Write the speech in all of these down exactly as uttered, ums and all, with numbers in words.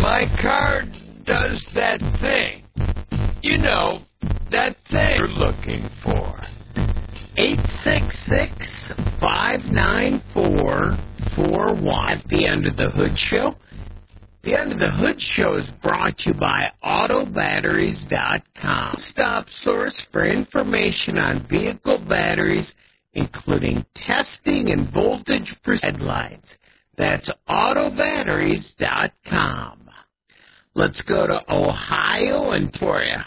My car does that thing. You know, that thing you're looking for. eight six six, five nine four, four one. At the Under the Hood Show. The Under the Hood Show is brought to you by auto batteries dot com. Stop source for information on vehicle batteries, including testing and voltage for headlights. That's auto batteries dot com. Let's go to Ohio and Toria.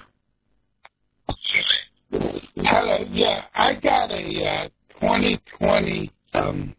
Hello, yeah, I got a uh, twenty twenty, um,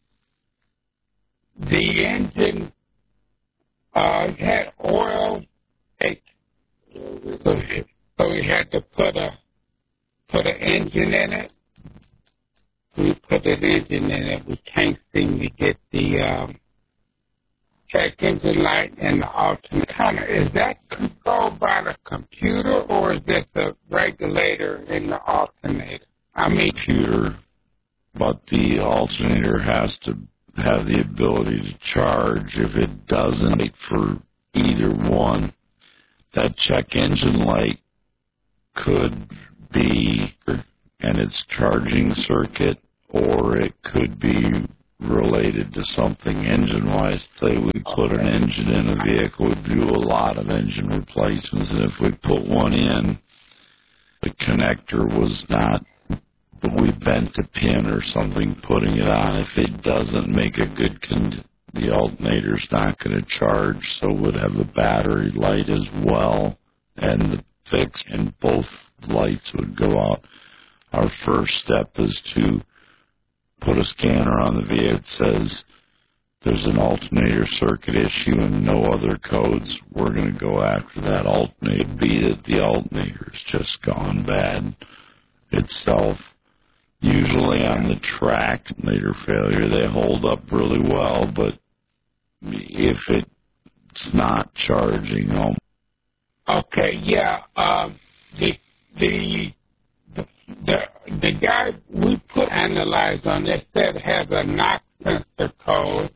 the engine uh, had oil, it, so, so we had to put a, put an engine in it. We put an engine in it. We can't seem to get the um, check engine light and the alternator. Is that controlled by the computer, or is this a regulator in the alternator? I mean, computer, but the alternator has to have the ability to charge. If it doesn't, wait for either one. That check engine light could be and its charging circuit, or it could be related to something engine-wise. Say we put an engine in a vehicle, we do a lot of engine replacements, and if we put one in, the connector was not, we bent a pin or something putting it on. If it doesn't make a good con- the alternator's not going to charge, so it would have a battery light as well, and the fix, and both lights would go out. Our first step is to put a scanner on the vehicle that says there's an alternator circuit issue and no other codes. We're going to go after that alternator. It could be that the alternator's just gone bad itself. Usually on the track, alternator failure, they hold up really well, but if it's not charging, um, okay, yeah, um, the, the, the, the, the guy we put analyze on this said has a knock sensor code.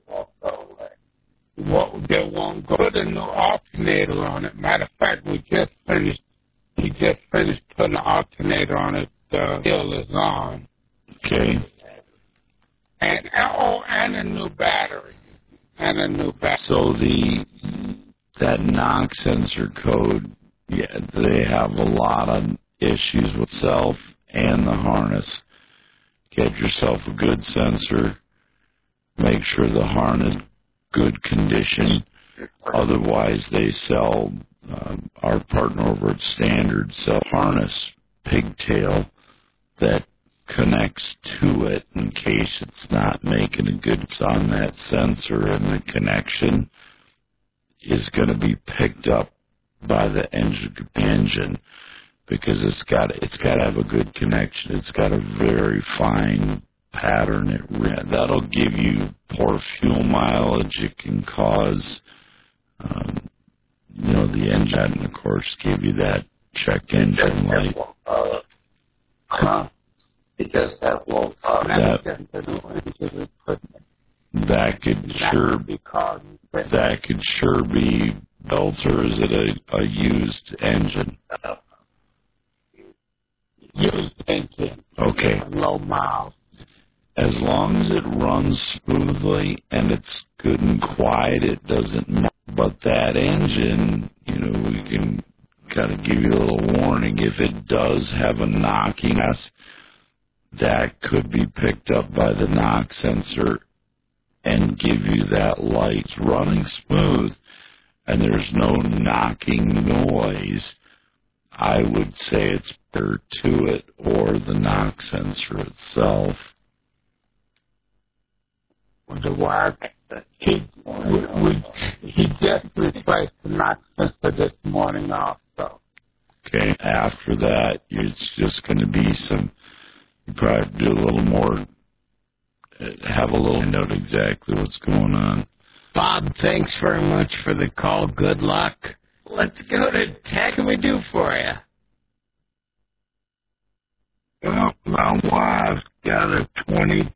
What they won't go to a new alternator on it. Matter of fact, we just finished. He just finished putting the alternator on it. The deal is on. Okay. And oh, and a new battery. And a new battery. So the that knock sensor code, yeah, they have a lot of issues with self and the harness. Get yourself a good sensor. Make sure the harness good condition. Otherwise, they sell. Uh, our partner over at Standard sell harness pigtail that connects to it in case it's not making a good on that sensor, and the connection is going to be picked up by the engine engine because it's got it's got to have a good connection. It's got a very fine pattern. It that'll give you poor fuel mileage. It can cause um, you know the engine, and of course, give you that check engine light. Uh, huh? It does have low power. That, that could sure be that could sure be built, or is it a, a used engine? Used engine. Okay. Low miles. As long as it runs smoothly and it's good and quiet, it doesn't matter. But that engine, you know, we can kind of give you a little warning. If it does have a knocking, that could be picked up by the knock sensor and give you that light. It's running smooth and there's no knocking noise. I would say it's better to it or the knock sensor itself. The wire, he, we, we, he just replaced the knock sensor this morning also. Okay, after that, it's just going to be some, you probably have to do a little more, have a little note exactly what's going on. Bob, thanks very much for the call. Good luck. Let's go to Tech. What can we do for you? Well, my wife's got a twenty